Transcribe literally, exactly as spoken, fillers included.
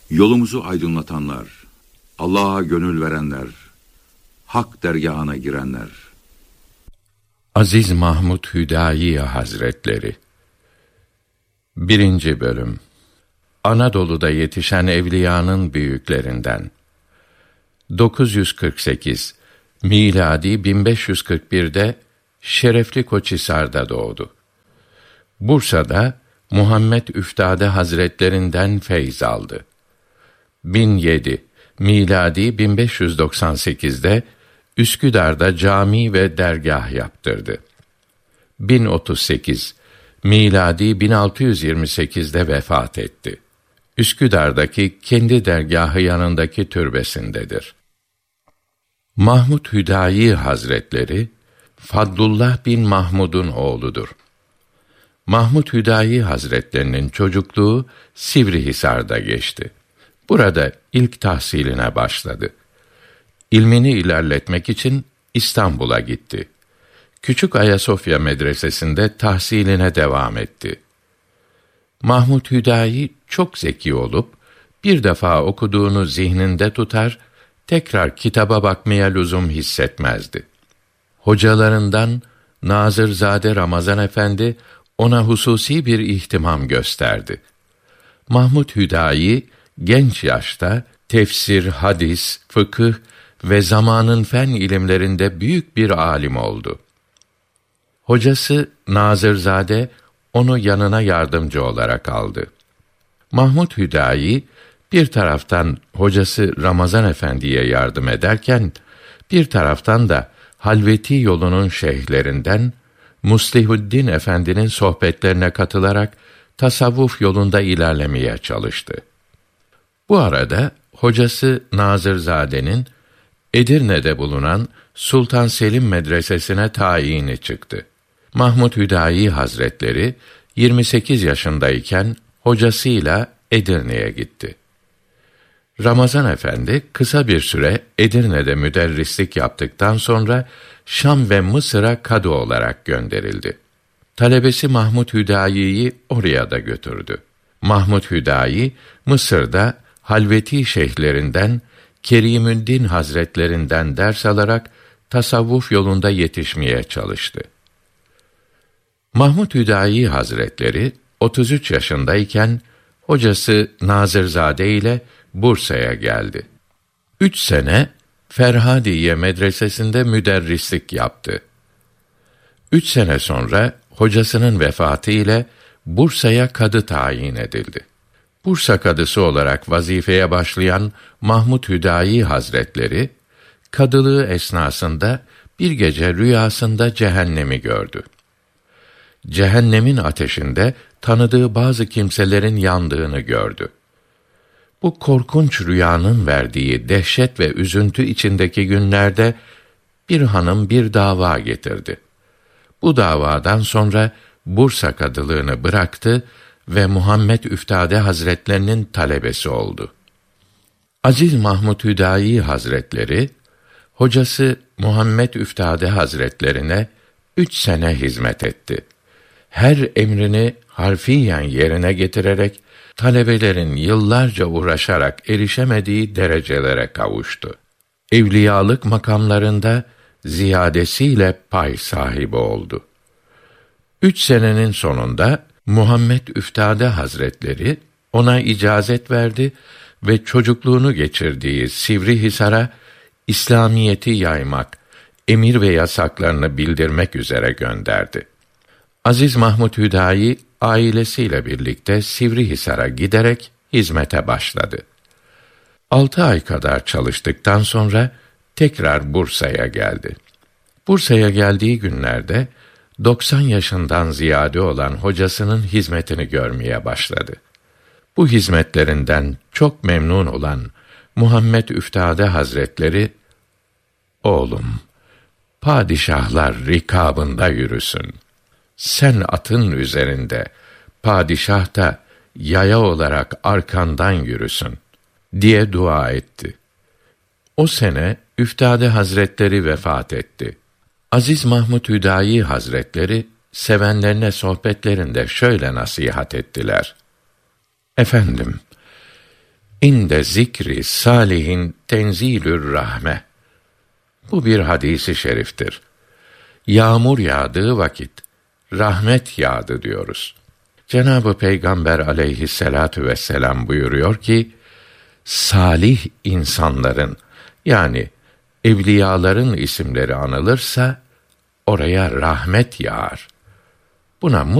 Yolumuzu aydınlatanlar, Allah'a gönül verenler, hak dergâhına girenler. Aziz Mahmud Hüdayi Hazretleri. Birinci Bölüm. Anadolu'da yetişen evliyanın büyüklerinden. dokuz yüz kırk sekiz miladi bin beş yüz kırk bir'de Şerefli Koçhisar'da doğdu. Bursa'da Muhammed Üftade Hazretlerinden feyz aldı. bin yedi miladi bin beş yüz doksan sekiz'de Üsküdar'da cami ve dergâh yaptırdı. bin otuz sekiz miladi bin altı yüz yirmi sekiz'de vefat etti. Üsküdar'daki kendi dergâhı yanındaki türbesindedir. Mahmud Hüdayi Hazretleri, Fadlullah bin Mahmud'un oğludur. Mahmud Hüdayi Hazretlerinin çocukluğu Sivrihisar'da geçti. Burada ilk tahsiline başladı. İlmini ilerletmek için İstanbul'a gitti. Küçük Ayasofya Medresesi'nde tahsiline devam etti. Mahmud Hüdayi çok zeki olup, bir defa okuduğunu zihninde tutar, tekrar kitaba bakmaya lüzum hissetmezdi. Hocalarından Nazırzade Ramazan Efendi ona hususi bir ihtimam gösterdi. Mahmud Hüdayi genç yaşta tefsir, hadis, fıkıh ve zamanın fen ilimlerinde büyük bir alim oldu. Hocası Nazırzade onu yanına yardımcı olarak aldı. Mahmud Hüdayi bir taraftan hocası Ramazan Efendi'ye yardım ederken, bir taraftan da Halveti yolunun şeyhlerinden Muslihuddin Efendi'nin sohbetlerine katılarak tasavvuf yolunda ilerlemeye çalıştı. Bu arada hocası Nazırzade'nin Edirne'de bulunan Sultan Selim Medresesi'ne tayini çıktı. Mahmud Hüdayi Hazretleri yirmi sekiz yaşındayken hocasıyla Edirne'ye gitti. Ramazan Efendi kısa bir süre Edirne'de müderrislik yaptıktan sonra Şam ve Mısır'a kadı olarak gönderildi. Talebesi Mahmud Hüdayi'yi oraya da götürdü. Mahmud Hüdayi Mısır'da Halveti şeyhlerinden Kerimüddin Hazretlerinden ders alarak tasavvuf yolunda yetişmeye çalıştı. Mahmud Hüdayi Hazretleri otuz üç yaşındayken hocası Nazırzade ile Bursa'ya geldi. Üç sene Ferhadiye Medresesi'nde müderrislik yaptı. Üç sene sonra hocasının vefatı ile Bursa'ya kadı tayin edildi. Bursa kadısı olarak vazifeye başlayan Mahmud Hüdayi Hazretleri, kadılığı esnasında bir gece rüyasında cehennemi gördü. Cehennemin ateşinde tanıdığı bazı kimselerin yandığını gördü. Bu korkunç rüyanın verdiği dehşet ve üzüntü içindeki günlerde bir hanım bir dava getirdi. Bu davadan sonra Bursa kadılığını bıraktı ve Muhammed Üftade Hazretlerinin talebesi oldu. Aziz Mahmud Hüdayi Hazretleri, hocası Muhammed Üftade Hazretlerine üç sene hizmet etti. Her emrini harfiyen yerine getirerek, talebelerin yıllarca uğraşarak erişemediği derecelere kavuştu. Evliyalık makamlarında ziyadesiyle pay sahibi oldu. Üç senenin sonunda Muhammed Üftade Hazretleri ona icazet verdi ve çocukluğunu geçirdiği Sivrihisar'a İslamiyeti yaymak, emir ve yasaklarını bildirmek üzere gönderdi. Aziz Mahmud Hüdayi ailesiyle birlikte Sivrihisar'a giderek hizmete başladı. Altı ay kadar çalıştıktan sonra tekrar Bursa'ya geldi. Bursa'ya geldiği günlerde doksan yaşından ziyade olan hocasının hizmetini görmeye başladı. Bu hizmetlerinden çok memnun olan Muhammed Üftade Hazretleri, "Oğlum, padişahlar rikabında yürüsün. Sen atın üzerinde, padişah da yaya olarak arkandan yürüsün," diye dua etti. O sene Üftade Hazretleri vefat etti. Aziz Mahmud Hüdayi Hazretleri sevenlerine sohbetlerinde şöyle nasihat ettiler: "Efendim, İnde zikri salihin tenzilür rahme. Bu bir hadisi şeriftir. Yağmur yağdığı vakit rahmet yağdı diyoruz. Cenab-ı Peygamber aleyhisselatu vesselam buyuruyor ki, salih insanların, yani evliyaların isimleri anılırsa oraya rahmet yağar. Buna